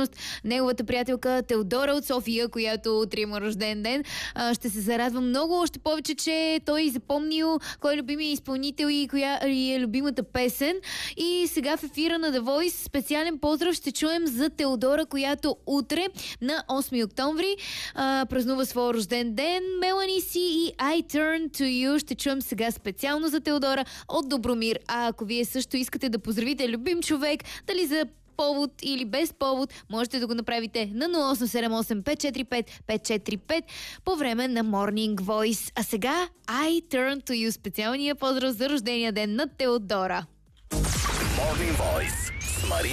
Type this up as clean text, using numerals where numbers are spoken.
всъщност неговата приятелка Теодора от София, която утре има рожден ден. Ще се зарадва много, още повече, че той запомнил кой е любимия изпълнител и коя е любимата песен. И сега в ефира на The Voice специален поздрав ще чуем за Теодора, която утре на 8 октомври празнува своя рожден ден. Мелани Си и I Turn to You ще чуем сега специално за Теодора от Добромир. А ако вие също искате да поздравите любим човек, дали за повод или без повод, можете да го направите на 0878-545-545 по време на Morning Voice. А сега I Turn to You, специалния поздрав за рождения ден на Теодора. Morning Voice с Марина